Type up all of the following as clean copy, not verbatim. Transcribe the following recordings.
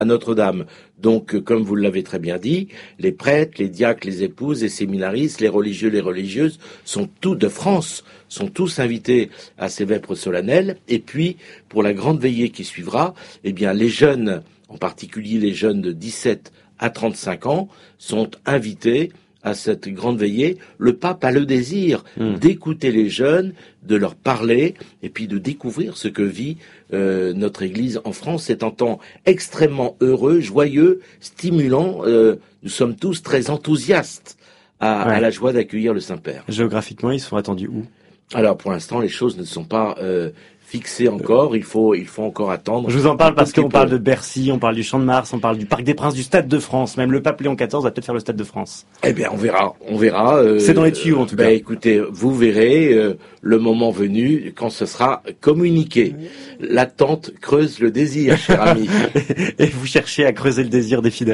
à Notre-Dame. Donc, comme vous l'avez très bien dit, les prêtres, les diacres, les épouses, les séminaristes, les religieux, les religieuses sont tous de France, sont tous invités à ces vêpres solennelles. Et puis, pour la grande veillée qui suivra, eh bien, les jeunes, en particulier les jeunes de 17 à 35 ans, sont invités à cette grande veillée. Le pape a le désir d'écouter les jeunes, de leur parler et puis de découvrir ce que vit notre Église en France. C'est un temps extrêmement heureux, joyeux, stimulant. Nous sommes tous très enthousiastes à la joie d'accueillir le Saint-Père. Géographiquement, ils sont attendus où ? Alors pour l'instant, les choses ne sont pas fixées encore. Il faut encore attendre. Je vous en parle parce qu'on parle de Bercy, on parle du Champ de Mars, on parle du Parc des Princes, du Stade de France. Même le pape Léon XIV va peut-être faire le Stade de France. Eh bien, on verra. C'est dans les tuyaux en tout cas. Écoutez, vous verrez le moment venu quand ce sera communiqué. L'attente creuse le désir, cher ami. Et vous cherchez à creuser le désir des fidèles ?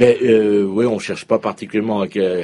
Oui, on cherche pas particulièrement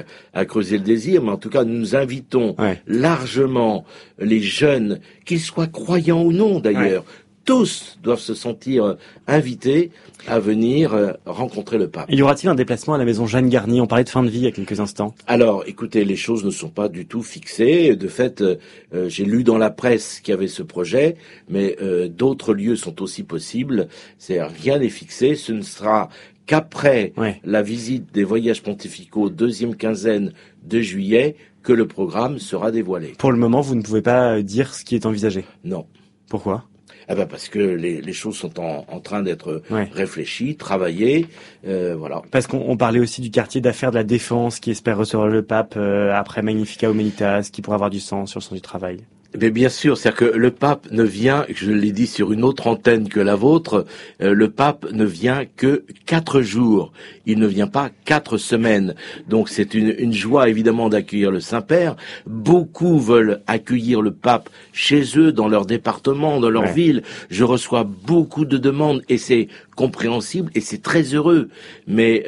à creuser le désir, mais en tout cas, nous invitons largement les jeunes, qu'ils soient croyants ou non d'ailleurs. Tous doivent se sentir invités à venir rencontrer le pape. Y aura-t-il un déplacement à la maison Jeanne Garnier ? On parlait de fin de vie il y a quelques instants. Alors, écoutez, les choses ne sont pas du tout fixées. De fait, j'ai lu dans la presse qu'il y avait ce projet, mais d'autres lieux sont aussi possibles. Rien n'est fixé. Ce ne sera qu'après la visite des voyages pontificaux, deuxième quinzaine de juillet, que le programme sera dévoilé. Pour le moment, vous ne pouvez pas dire ce qui est envisagé ? Non. Pourquoi ? Parce que les choses sont en train d'être réfléchies, travaillées, voilà. Parce qu'on parlait aussi du quartier d'affaires de la Défense qui espère recevoir le pape après Magnificat Humanitas, qui pourrait avoir du sens sur le sens du travail. Mais bien sûr, c'est-à-dire que le pape ne vient, je l'ai dit sur une autre antenne que la vôtre, le pape ne vient que 4 jours. Il ne vient pas 4 semaines. Donc c'est une joie évidemment d'accueillir le Saint-Père. Beaucoup veulent accueillir le pape chez eux, dans leur département, dans leur ville. Je reçois beaucoup de demandes et c'est compréhensible et c'est très heureux. Mais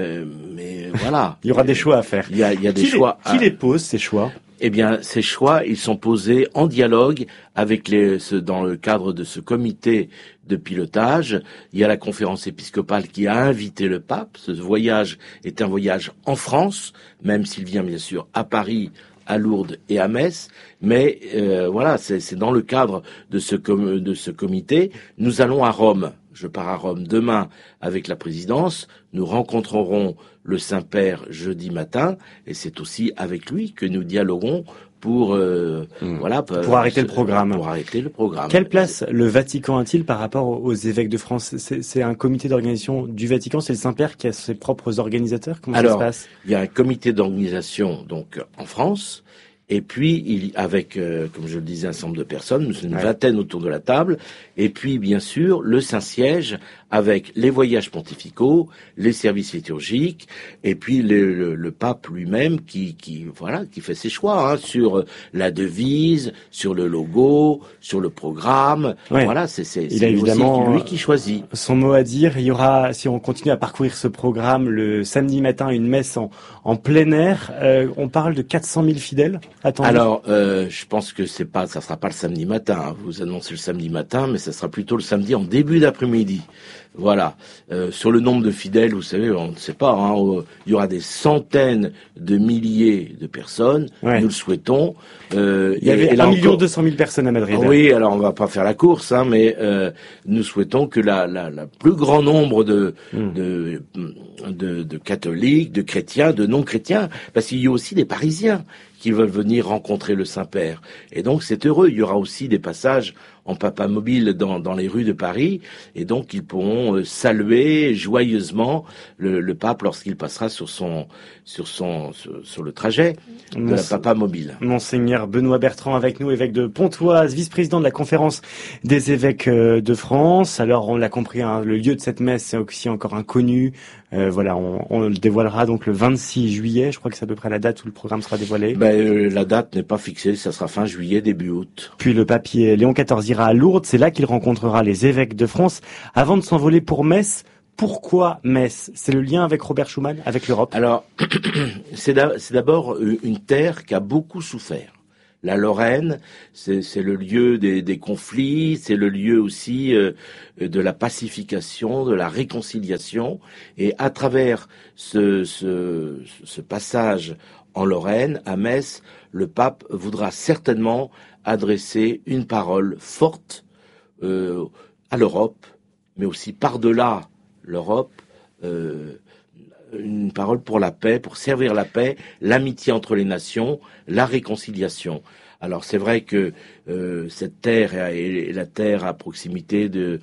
voilà. Il y aura des choix à faire. Il y a des choix. Qui les pose, ces choix ? Eh bien, ces choix, ils sont posés en dialogue avec dans le cadre de ce comité de pilotage. Il y a la conférence épiscopale qui a invité le pape. Ce voyage est un voyage en France, même s'il vient bien sûr à Paris, à Lourdes et à Metz. Mais voilà, c'est dans le cadre de ce comité. Nous allons à Rome. Je pars à Rome demain avec la présidence. Nous rencontrerons le Saint-Père jeudi matin et c'est aussi avec lui que nous dialoguerons pour arrêter le programme. Pour arrêter le programme. Quelle place le Vatican a-t-il par rapport aux évêques de France ? C'est un comité d'organisation du Vatican, c'est le Saint-Père qui a ses propres organisateurs ? Comment ça se passe ? Il y a un comité d'organisation donc en France. Et puis, avec, comme je le disais, un certain nombre de personnes, nous sommes une vingtaine autour de la table. Et puis, bien sûr, le Saint-Siège avec les voyages pontificaux, les services liturgiques, et puis le pape lui-même qui fait ses choix sur la devise, sur le logo, sur le programme. Voilà, c'est évidemment aussi lui qui choisit. Son mot à dire. Il y aura, si on continue à parcourir ce programme, le samedi matin, une messe en plein air. On parle de 400 000 fidèles. Attendez. Alors, je pense que ça sera pas le samedi matin. Vous annoncez le samedi matin, mais ça sera plutôt le samedi en début d'après-midi. Voilà. Sur le nombre de fidèles, vous savez, on ne sait pas. Il y aura des centaines de milliers de personnes. Nous le souhaitons. Il y avait 1 200 000 personnes à Madrid. Oui, alors on va pas faire la course, mais nous souhaitons que la plus grand nombre de catholiques, de chrétiens, de non-chrétiens, parce qu'il y a aussi des Parisiens qui veulent venir rencontrer le Saint-Père. Et donc c'est heureux. Il y aura aussi des passages en papa mobile dans les rues de Paris, et donc ils pourront saluer joyeusement le pape lorsqu'il passera sur le trajet de la papa mobile. Monseigneur Benoît Bertrand avec nous, évêque de Pontoise, vice-président de la conférence des évêques de France. Alors on l'a compris, le lieu de cette messe est aussi encore inconnu. On le dévoilera donc le 26 juillet. Je crois que c'est à peu près la date où le programme sera dévoilé. La date n'est pas fixée, ça sera fin juillet, début août. Puis le pape Léon XIV ira à Lourdes, c'est là qu'il rencontrera les évêques de France avant de s'envoler pour Metz. Pourquoi Metz ? C'est le lien avec Robert Schuman, avec l'Europe ? Alors, c'est d'abord une terre qui a beaucoup souffert. La Lorraine, c'est le lieu des conflits, c'est le lieu aussi de la pacification, de la réconciliation. Et à travers ce passage en Lorraine, à Metz, le pape voudra certainement adresser une parole forte à l'Europe, mais aussi par-delà l'Europe, une parole pour la paix, pour servir la paix, l'amitié entre les nations, la réconciliation. Alors c'est vrai que cette terre est la terre à proximité du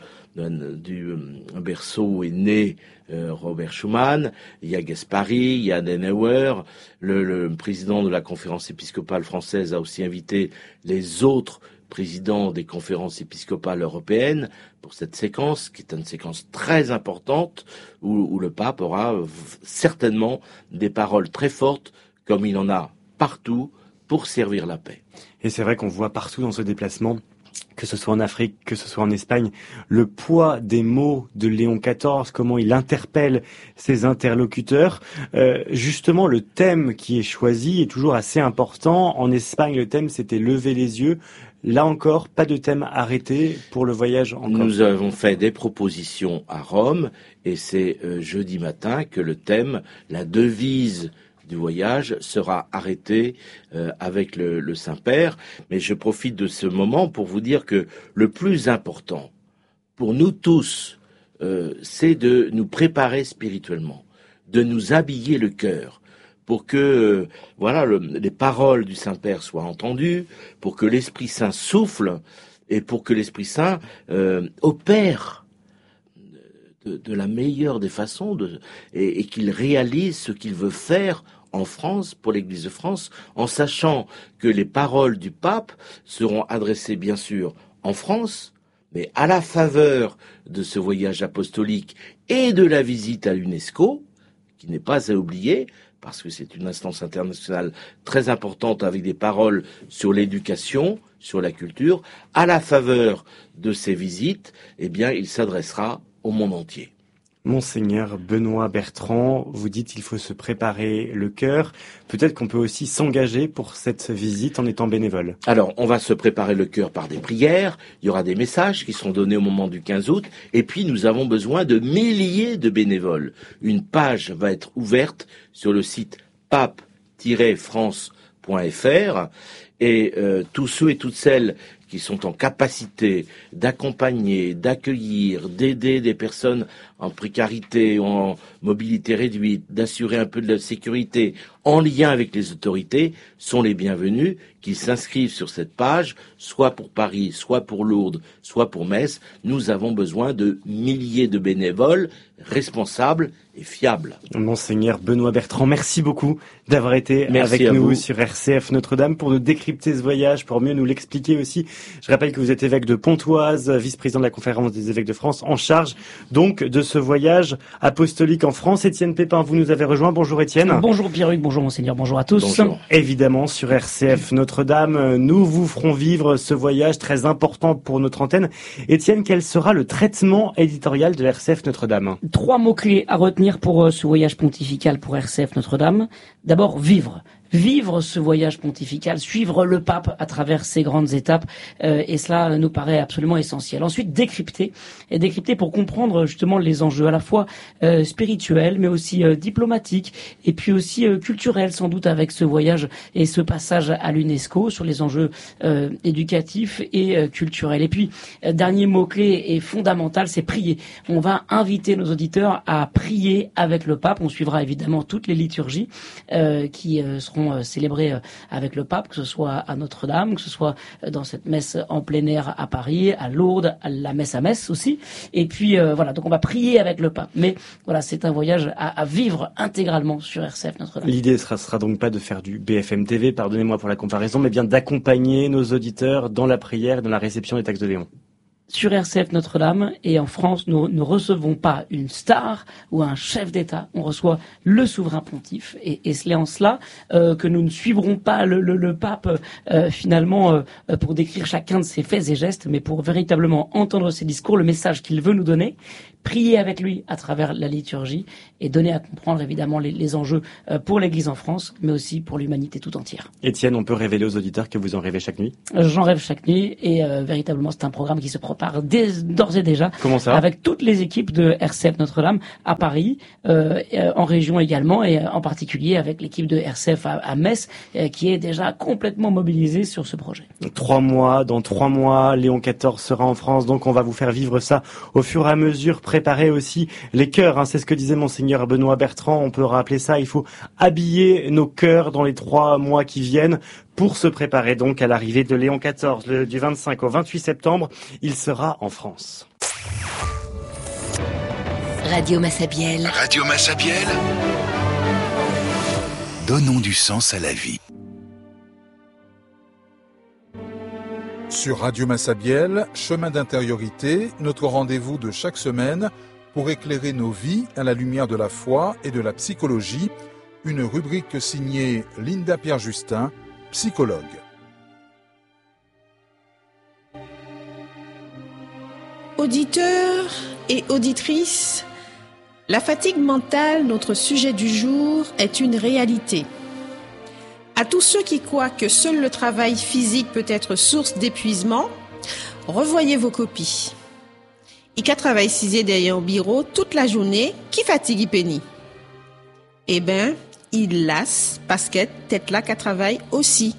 berceau où est né Robert Schuman. Il y a Gaspari, il y a Adenauer. Le président de la conférence épiscopale française a aussi invité les autres présidents des conférences épiscopales européennes pour cette séquence, qui est une séquence très importante, où le pape aura certainement des paroles très fortes, comme il en a partout, pour servir la paix. Et c'est vrai qu'on voit partout dans ce déplacement, que ce soit en Afrique, que ce soit en Espagne, le poids des mots de Léon XIV, comment il interpelle ses interlocuteurs. Justement, le thème qui est choisi est toujours assez important. En Espagne, le thème, c'était « Lever les yeux ». Là encore, pas de thème arrêté pour le voyage en Corse. Nous avons fait des propositions à Rome, et c'est jeudi matin que le thème, la devise du voyage sera arrêté avec le Saint-Père. Mais je profite de ce moment pour vous dire que le plus important pour nous tous, c'est de nous préparer spirituellement, de nous habiller le cœur, pour que les paroles du Saint-Père soient entendues, pour que l'Esprit Saint souffle et pour que l'Esprit Saint opère de la meilleure des façons et qu'il réalise ce qu'il veut faire en France, pour l'Église de France, en sachant que les paroles du pape seront adressées bien sûr en France, mais à la faveur de ce voyage apostolique et de la visite à l'UNESCO, qui n'est pas à oublier, parce que c'est une instance internationale très importante avec des paroles sur l'éducation, sur la culture. À la faveur de ces visites, eh bien, il s'adressera au monde entier. Monseigneur Benoît Bertrand, vous dites qu'il faut se préparer le cœur. Peut-être qu'on peut aussi s'engager pour cette visite en étant bénévole. Alors, on va se préparer le cœur par des prières. Il y aura des messages qui seront donnés au moment du 15 août. Et puis, nous avons besoin de milliers de bénévoles. Une page va être ouverte sur le site pape-france.fr. Et tous ceux et toutes celles qui sont en capacité d'accompagner, d'accueillir, d'aider des personnes en précarité, en mobilité réduite, d'assurer un peu de la sécurité en lien avec les autorités, sont les bienvenus, qu'ils s'inscrivent sur cette page, soit pour Paris, soit pour Lourdes, soit pour Metz. Nous avons besoin de milliers de bénévoles responsables et fiables. Monseigneur Benoît Bertrand, merci beaucoup d'avoir été avec nous sur RCF Notre-Dame pour nous décrypter ce voyage, pour mieux nous l'expliquer aussi. Je rappelle que vous êtes évêque de Pontoise, vice-président de la Conférence des évêques de France, en charge donc de ce voyage apostolique en France. Étienne Pépin, vous nous avez rejoint. Bonjour Étienne. Bonjour Pierruc, bonjour Monseigneur, bonjour à tous. Bonjour. Évidemment, sur RCF Notre-Dame, nous vous ferons vivre ce voyage très important pour notre antenne. Étienne, quel sera le traitement éditorial de RCF Notre-Dame ? 3 mots-clés à retenir pour ce voyage pontifical pour RCF Notre-Dame. D'abord, vivre. Vivre ce voyage pontifical, suivre le pape à travers ces grandes étapes, et cela nous paraît absolument essentiel. Ensuite, décrypter pour comprendre justement les enjeux à la fois spirituels, mais aussi diplomatiques, et puis aussi culturels sans doute avec ce voyage et ce passage à l'UNESCO sur les enjeux éducatifs et culturels. Et puis, dernier mot-clé et fondamental, c'est prier. On va inviter nos auditeurs à prier avec le pape. On suivra évidemment toutes les liturgies qui seront célébrés avec le pape, que ce soit à Notre-Dame, que ce soit dans cette messe en plein air à Paris, à Lourdes, à la messe à Metz aussi. Et puis donc on va prier avec le pape. Mais voilà, c'est un voyage à vivre intégralement sur RCF Notre-Dame. L'idée sera donc pas de faire du BFM TV, pardonnez-moi pour la comparaison, mais bien d'accompagner nos auditeurs dans la prière et dans la réception des textes de Léon. Sur RCF Notre-Dame, et en France, nous ne recevons pas une star ou un chef d'État, on reçoit le souverain pontife, et c'est en cela que nous ne suivrons pas le pape finalement pour décrire chacun de ses faits et gestes, mais pour véritablement entendre ses discours, le message qu'il veut nous donner. prier avec lui à travers la liturgie et donner à comprendre évidemment les enjeux pour l'Église en France, mais aussi pour l'humanité tout entière. Étienne, on peut révéler aux auditeurs que vous en rêvez chaque nuit? J'en rêve chaque nuit et véritablement c'est un programme qui se prépare d'ores et déjà. Comment ça? Avec toutes les équipes de RCF Notre-Dame à Paris, en région également, et en particulier avec l'équipe de RCF à Metz, qui est déjà complètement mobilisée sur ce projet. Dans 3 mois, Léon XIV sera en France, donc on va vous faire vivre ça au fur et à mesure, préparer aussi les cœurs, c'est ce que disait Monseigneur Benoît Bertrand, on peut rappeler ça, il faut habiller nos cœurs dans les 3 mois qui viennent pour se préparer donc à l'arrivée de Léon XIV. Du 25 au 28 septembre, il sera en France. Radio Massabielle. Radio Massabielle. Donnons du sens à la vie. Sur Radio Massabielle, chemin d'intériorité, notre rendez-vous de chaque semaine pour éclairer nos vies à la lumière de la foi et de la psychologie. Une rubrique signée Linda Pierre-Justin, psychologue. Auditeurs et auditrices, la fatigue mentale, notre sujet du jour, est une réalité. À tous ceux qui croient que seul le travail physique peut être source d'épuisement, revoyez vos copies. Et qu'à travailler cisé derrière un bureau toute la journée, qui fatigue y pénit? Eh ben, il lasse, parce qu'elle tête là qu'à travaille aussi.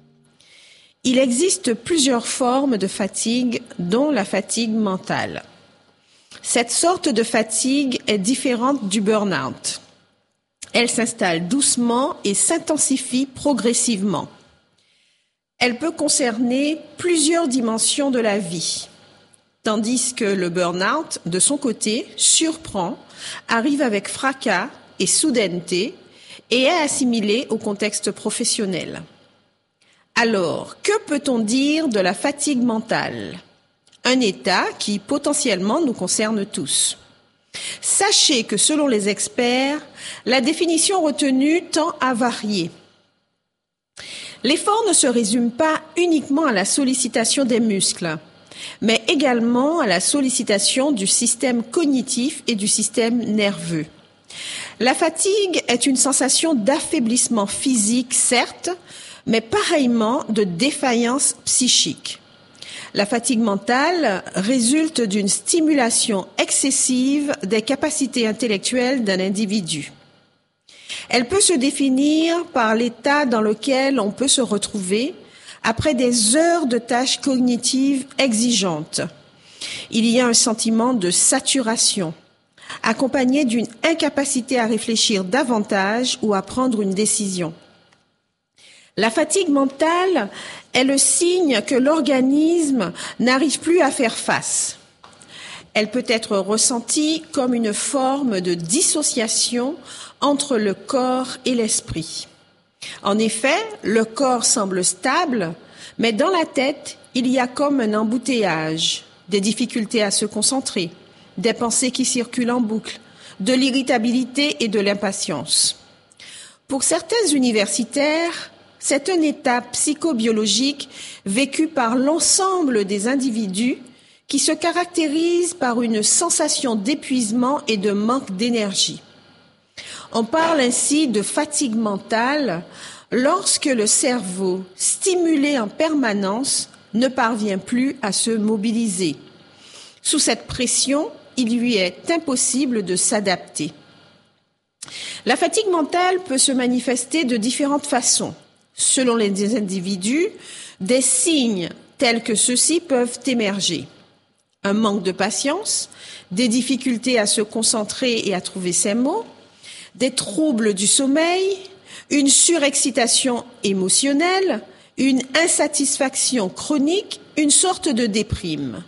Il existe plusieurs formes de fatigue, dont la fatigue mentale. Cette sorte de fatigue est différente du burn-out. Elle s'installe doucement et s'intensifie progressivement. Elle peut concerner plusieurs dimensions de la vie, tandis que le burn-out, de son côté, surprend, arrive avec fracas et soudaineté et est assimilé au contexte professionnel. Alors, que peut-on dire de la fatigue mentale ? Un état qui potentiellement nous concerne tous. Sachez que selon les experts, la définition retenue tend à varier. L'effort ne se résume pas uniquement à la sollicitation des muscles, mais également à la sollicitation du système cognitif et du système nerveux. La fatigue est une sensation d'affaiblissement physique, certes, mais pareillement de défaillance psychique. La fatigue mentale résulte d'une stimulation excessive des capacités intellectuelles d'un individu. Elle peut se définir par l'état dans lequel on peut se retrouver après des heures de tâches cognitives exigeantes. Il y a un sentiment de saturation, accompagné d'une incapacité à réfléchir davantage ou à prendre une décision. La fatigue mentale est le signe que l'organisme n'arrive plus à faire face. Elle peut être ressentie comme une forme de dissociation entre le corps et l'esprit. En effet, le corps semble stable, mais dans la tête, il y a comme un embouteillage, des difficultés à se concentrer, des pensées qui circulent en boucle, de l'irritabilité et de l'impatience. Pour certains universitaires, c'est un état psychobiologique vécu par l'ensemble des individus qui se caractérise par une sensation d'épuisement et de manque d'énergie. On parle ainsi de fatigue mentale lorsque le cerveau, stimulé en permanence, ne parvient plus à se mobiliser. Sous cette pression, il lui est impossible de s'adapter. La fatigue mentale peut se manifester de différentes façons. Selon les individus, des signes tels que ceux-ci peuvent émerger. Un manque de patience, des difficultés à se concentrer et à trouver ses mots, des troubles du sommeil, une surexcitation émotionnelle, une insatisfaction chronique, une sorte de déprime.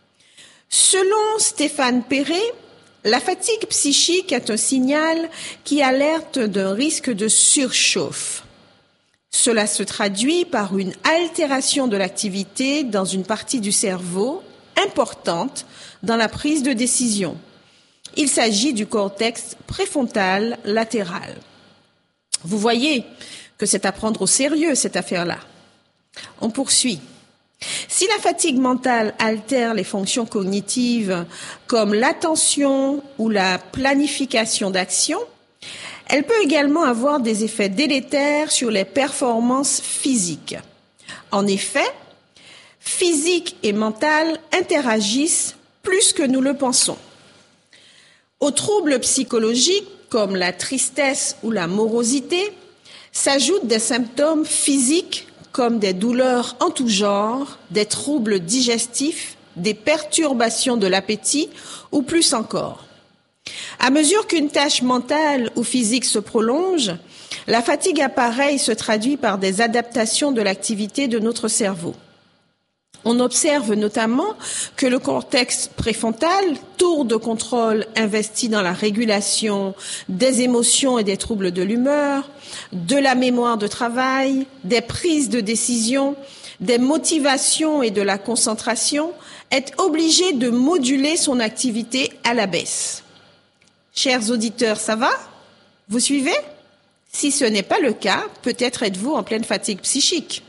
Selon Stéphane Perret, la fatigue psychique est un signal qui alerte d'un risque de surchauffe. Cela se traduit par une altération de l'activité dans une partie du cerveau importante dans la prise de décision. Il s'agit du cortex préfrontal latéral. Vous voyez que c'est à prendre au sérieux, cette affaire-là. On poursuit. Si la fatigue mentale altère les fonctions cognitives comme l'attention ou la planification d'action, elle peut également avoir des effets délétères sur les performances physiques. En effet, physique et mental interagissent plus que nous le pensons. Aux troubles psychologiques comme la tristesse ou la morosité s'ajoutent des symptômes physiques comme des douleurs en tout genre, des troubles digestifs, des perturbations de l'appétit ou plus encore. À mesure qu'une tâche mentale ou physique se prolonge, la fatigue apparaît et se traduit par des adaptations de l'activité de notre cerveau. On observe notamment que le cortex préfrontal, tour de contrôle investi dans la régulation des émotions et des troubles de l'humeur, de la mémoire de travail, des prises de décision, des motivations et de la concentration, est obligé de moduler son activité à la baisse. Chers auditeurs, ça va? Vous suivez? Si ce n'est pas le cas, peut-être êtes-vous en pleine fatigue psychique.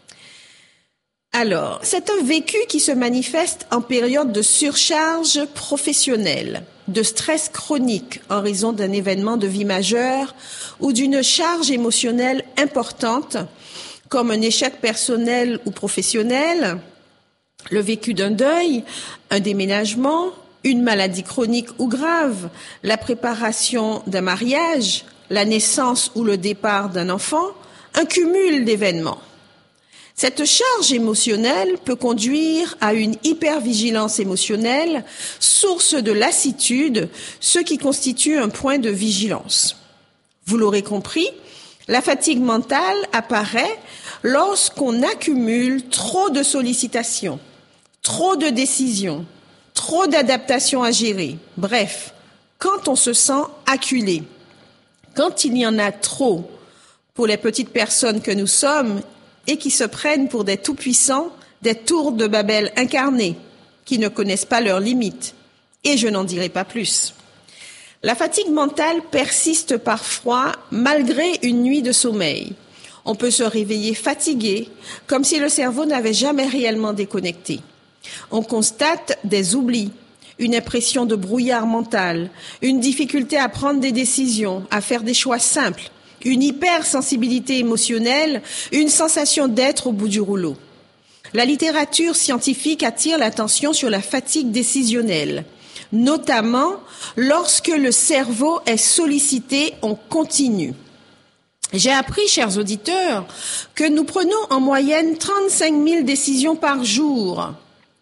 Alors, c'est un vécu qui se manifeste en période de surcharge professionnelle, de stress chronique en raison d'un événement de vie majeur ou d'une charge émotionnelle importante, comme un échec personnel ou professionnel, le vécu d'un deuil, un déménagement, une maladie chronique ou grave, la préparation d'un mariage, la naissance ou le départ d'un enfant, un cumul d'événements. Cette charge émotionnelle peut conduire à une hypervigilance émotionnelle, source de lassitude, ce qui constitue un point de vigilance. Vous l'aurez compris, la fatigue mentale apparaît lorsqu'on accumule trop de sollicitations, trop de décisions, trop d'adaptations à gérer. Bref, quand on se sent acculé, quand il y en a trop pour les petites personnes que nous sommes et qui se prennent pour des tout-puissants, des tours de Babel incarnés, qui ne connaissent pas leurs limites. Et je n'en dirai pas plus. La fatigue mentale persiste parfois malgré une nuit de sommeil. On peut se réveiller fatigué, comme si le cerveau n'avait jamais réellement déconnecté. On constate des oublis, une impression de brouillard mental, une difficulté à prendre des décisions, à faire des choix simples, une hypersensibilité émotionnelle, une sensation d'être au bout du rouleau. La littérature scientifique attire l'attention sur la fatigue décisionnelle, notamment lorsque le cerveau est sollicité en continu. J'ai appris, chers auditeurs, que nous prenons en moyenne 35 000 décisions par jour.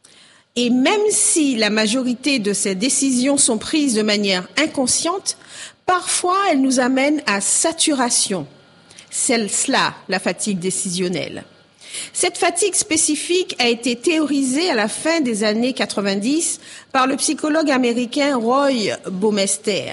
Et même si la majorité de ces décisions sont prises de manière inconsciente, parfois, elles nous amènent à saturation. C'est cela, la fatigue décisionnelle. Cette fatigue spécifique a été théorisée à la fin des années 90 par le psychologue américain Roy Baumeister.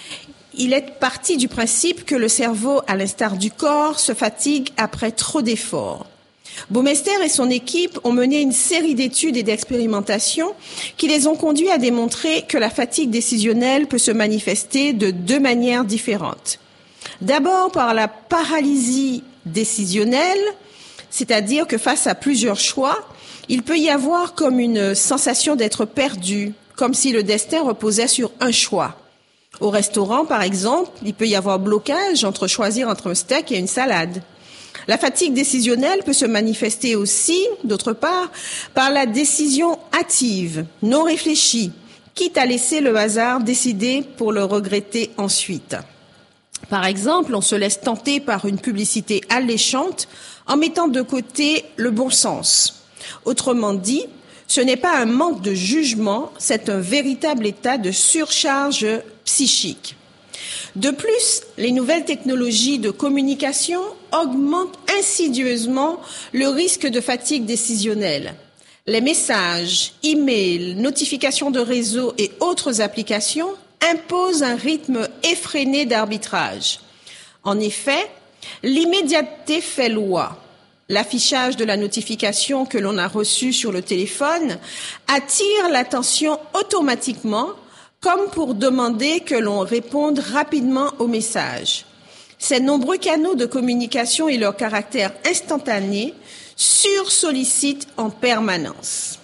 Il est parti du principe que le cerveau, à l'instar du corps, se fatigue après trop d'efforts. Baumeister et son équipe ont mené une série d'études et d'expérimentations qui les ont conduits à démontrer que la fatigue décisionnelle peut se manifester de deux manières différentes. D'abord par la paralysie décisionnelle, c'est-à-dire que face à plusieurs choix, il peut y avoir comme une sensation d'être perdu, comme si le destin reposait sur un choix. Au restaurant, par exemple, il peut y avoir blocage entre choisir entre un steak et une salade. La fatigue décisionnelle peut se manifester aussi, d'autre part, par la décision hâtive, non réfléchie, quitte à laisser le hasard décider pour le regretter ensuite. Par exemple, on se laisse tenter par une publicité alléchante en mettant de côté le bon sens. Autrement dit, ce n'est pas un manque de jugement, c'est un véritable état de surcharge psychique. De plus, les nouvelles technologies de communication augmentent insidieusement le risque de fatigue décisionnelle. Les messages, emails, notifications de réseau et autres applications imposent un rythme effréné d'arbitrage. En effet, l'immédiateté fait loi. L'affichage de la notification que l'on a reçue sur le téléphone attire l'attention automatiquement, comme pour demander que l'on réponde rapidement au message. Ces nombreux canaux de communication et leur caractère instantané sursollicitent en permanence.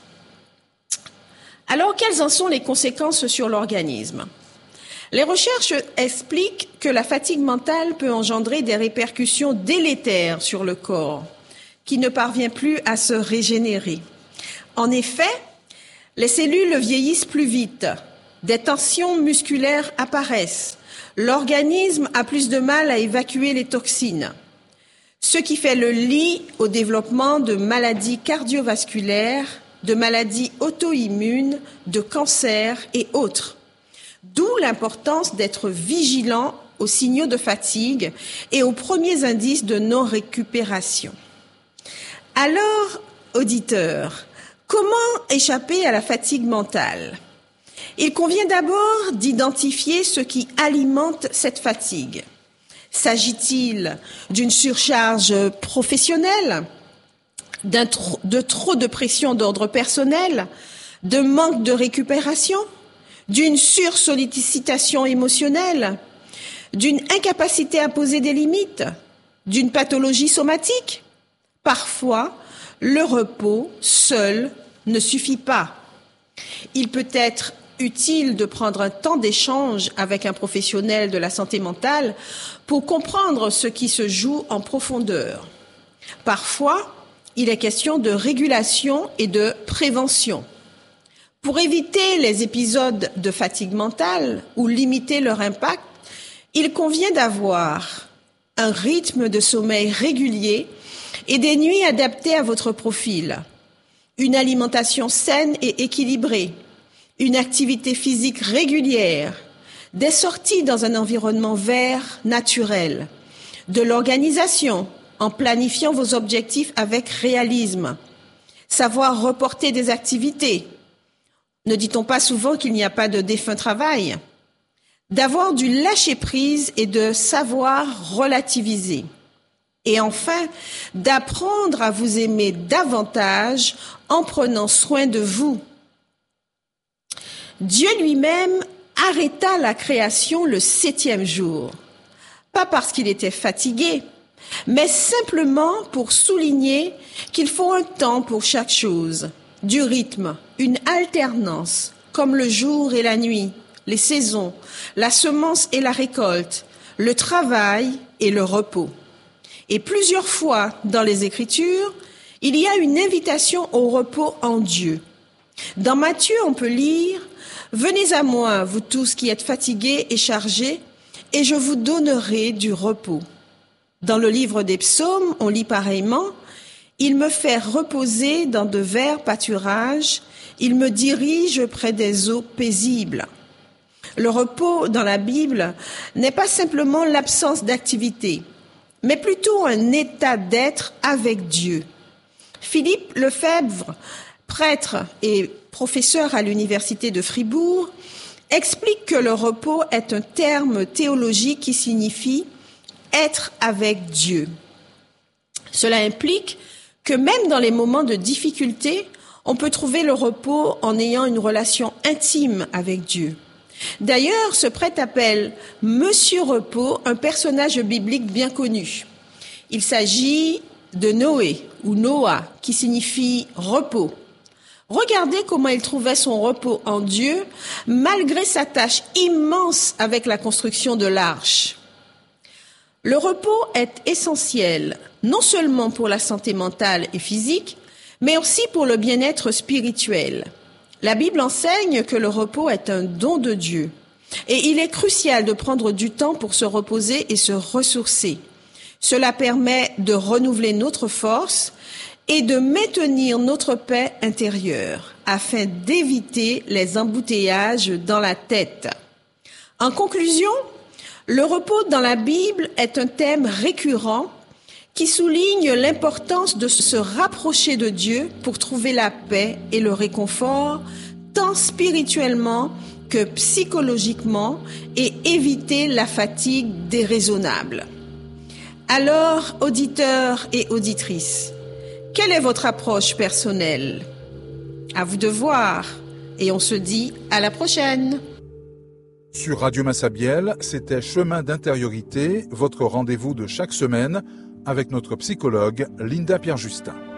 Alors, quelles en sont les conséquences sur l'organisme ? Les recherches expliquent que la fatigue mentale peut engendrer des répercussions délétères sur le corps, qui ne parvient plus à se régénérer. En effet, les cellules vieillissent plus vite, des tensions musculaires apparaissent, l'organisme a plus de mal à évacuer les toxines, ce qui fait le lit au développement de maladies cardiovasculaires, de maladies auto-immunes, de cancers et autres. D'où l'importance d'être vigilant aux signaux de fatigue et aux premiers indices de non-récupération. Alors, auditeurs, comment échapper à la fatigue mentale ? Il convient d'abord d'identifier ce qui alimente cette fatigue. S'agit-il d'une surcharge professionnelle, de trop de pression d'ordre personnel, de manque de récupération, d'une sursollicitation émotionnelle, d'une incapacité à poser des limites, d'une pathologie somatique? Parfois, le repos seul ne suffit pas. Il peut être utile de prendre un temps d'échange avec un professionnel de la santé mentale pour comprendre ce qui se joue en profondeur. Parfois, il est question de régulation et de prévention. Pour éviter les épisodes de fatigue mentale ou limiter leur impact, il convient d'avoir un rythme de sommeil régulier et des nuits adaptées à votre profil, une alimentation saine et équilibrée, une activité physique régulière, des sorties dans un environnement vert, naturel, de l'organisation en planifiant vos objectifs avec réalisme, savoir reporter des activités. Ne dit-on pas souvent qu'il n'y a pas de défunt travail ? D'avoir du lâcher-prise et de savoir relativiser. Et enfin, d'apprendre à vous aimer davantage en prenant soin de vous. Dieu lui-même arrêta la création le 7e jour, pas parce qu'il était fatigué, mais simplement pour souligner qu'il faut un temps pour chaque chose, du rythme, une alternance, comme le jour et la nuit, les saisons, la semence et la récolte, le travail et le repos. Et plusieurs fois dans les Écritures, il y a une invitation au repos en Dieu. Dans Matthieu, on peut lire « Venez à moi, vous tous qui êtes fatigués et chargés, et je vous donnerai du repos. » Dans le livre des Psaumes, on lit pareillement « Il me fait reposer dans de verts pâturages, il me dirige près des eaux paisibles. » Le repos dans la Bible n'est pas simplement l'absence d'activité, mais plutôt un état d'être avec Dieu. Philippe Lefebvre, prêtre et professeur à l'université de Fribourg, explique que le repos est un terme théologique qui signifie être avec Dieu. Cela implique que même dans les moments de difficulté, on peut trouver le repos en ayant une relation intime avec Dieu. D'ailleurs, ce prêtre appelle Monsieur Repos un personnage biblique bien connu. Il s'agit de Noé ou Noah, qui signifie repos. Regardez comment il trouvait son repos en Dieu, malgré sa tâche immense avec la construction de l'arche. Le repos est essentiel, non seulement pour la santé mentale et physique, mais aussi pour le bien-être spirituel. La Bible enseigne que le repos est un don de Dieu. Et il est crucial de prendre du temps pour se reposer et se ressourcer. Cela permet de renouveler notre force et de maintenir notre paix intérieure, afin d'éviter les embouteillages dans la tête. En conclusion, le repos dans la Bible est un thème récurrent qui souligne l'importance de se rapprocher de Dieu pour trouver la paix et le réconfort, tant spirituellement que psychologiquement, et éviter la fatigue déraisonnable. Alors, auditeurs et auditrices, quelle est votre approche personnelle? À vous de voir, et on se dit à la prochaine. Sur Radio Massabielle, c'était Chemin d'intériorité, votre rendez-vous de chaque semaine avec notre psychologue Linda Pierre-Justin.